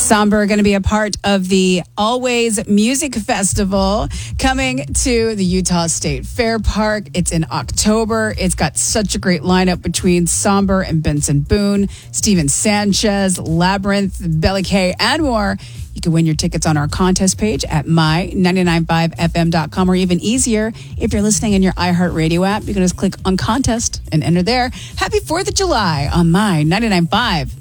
Somber are going to be a part of the Always Music Festival coming to the Utah State Fair Park. It's in October. It's got such a great lineup between Somber and Benson Boone, Steven Sanchez, Labyrinth, Belly K, and more. You can win your tickets on our contest page at my995fm.com, or even easier, if you're listening in your iHeartRadio app, you can just click on contest and enter there. Happy 4th of July on My 99.5